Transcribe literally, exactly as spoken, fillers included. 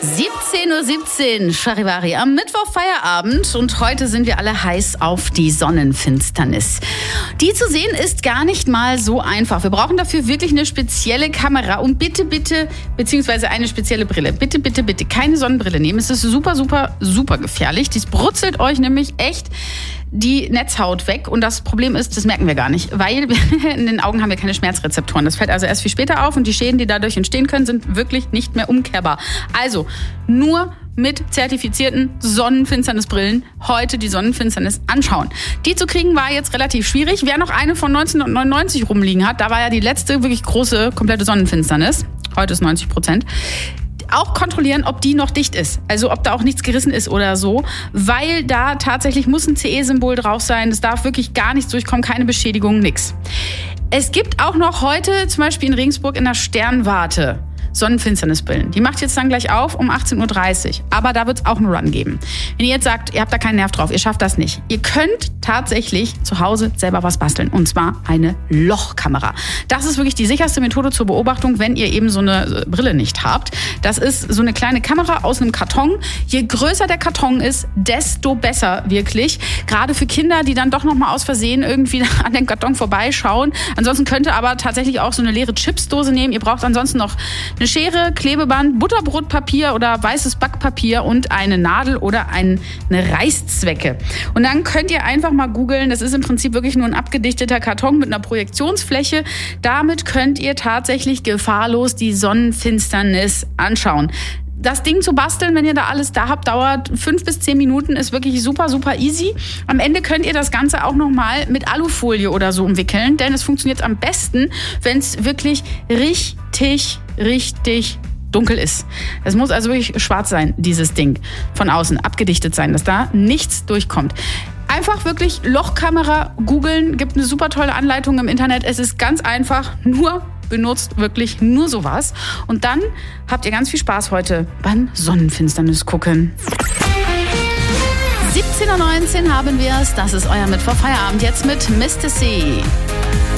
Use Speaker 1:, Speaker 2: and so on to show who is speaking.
Speaker 1: siebzehn Uhr siebzehn, Charivari am Mittwoch Feierabend und heute sind wir alle heiß auf die Sonnenfinsternis. Die zu sehen ist gar nicht mal so einfach. Wir brauchen dafür wirklich eine spezielle Kamera und bitte, bitte, beziehungsweise eine spezielle Brille. Bitte, bitte, bitte keine Sonnenbrille nehmen. Es ist super, super, super gefährlich. Dies brutzelt euch nämlich echt die Netzhaut weg und das Problem ist, das merken wir gar nicht, weil in den Augen haben wir keine Schmerzrezeptoren. Das fällt also erst viel später auf und die Schäden, die dadurch entstehen können, sind wirklich nicht mehr umkehrbar. Also nur mit zertifizierten Sonnenfinsternisbrillen heute die Sonnenfinsternis anschauen. Die zu kriegen war jetzt relativ schwierig. Wer noch eine von neunzehnhundertneunundneunzig rumliegen hat, da war ja die letzte wirklich große, komplette Sonnenfinsternis. Heute ist neunzig Prozent. Auch kontrollieren, ob die noch dicht ist. Also ob da auch nichts gerissen ist oder so. Weil da tatsächlich muss ein C E-Symbol drauf sein. Es darf wirklich gar nichts durchkommen, keine Beschädigung, nix. Es gibt auch noch heute, zum Beispiel in Regensburg in der Sternwarte, Sonnenfinsternisbrillen. Die macht jetzt dann gleich auf um achtzehn Uhr dreißig. Aber da wird es auch einen Run geben. Wenn ihr jetzt sagt, ihr habt da keinen Nerv drauf, ihr schafft das nicht. Ihr könnt tatsächlich zu Hause selber was basteln. Und zwar eine Lochkamera. Das ist wirklich die sicherste Methode zur Beobachtung, wenn ihr eben so eine Brille nicht habt. Das ist so eine kleine Kamera aus einem Karton. Je größer der Karton ist, desto besser wirklich. Gerade für Kinder, die dann doch noch mal aus Versehen irgendwie an den Karton vorbeischauen. Ansonsten könnt ihr aber tatsächlich auch so eine leere Chipsdose nehmen. Ihr braucht ansonsten noch eine Schere, Klebeband, Butterbrotpapier oder weißes Backpapier und eine Nadel oder eine Reißzwecke. Und dann könnt ihr einfach mal googeln. Das ist im Prinzip wirklich nur ein abgedichteter Karton mit einer Projektionsfläche. Damit könnt ihr tatsächlich gefahrlos die Sonnenfinsternis anschauen. Das Ding zu basteln, wenn ihr da alles da habt, dauert fünf bis zehn Minuten, ist wirklich super, super easy. Am Ende könnt ihr das Ganze auch nochmal mit Alufolie oder so umwickeln, denn es funktioniert am besten, wenn es wirklich richtig, richtig dunkel ist. Es muss also wirklich schwarz sein, dieses Ding. Von außen abgedichtet sein, dass da nichts durchkommt. Einfach wirklich Lochkamera googeln, gibt eine super tolle Anleitung im Internet. Es ist ganz einfach, nur benutzt wirklich nur sowas. Und dann habt ihr ganz viel Spaß heute beim Sonnenfinsternis gucken. siebzehn Uhr neunzehn haben wir es. Das ist euer Mittwoch Feierabend jetzt mit Mister C.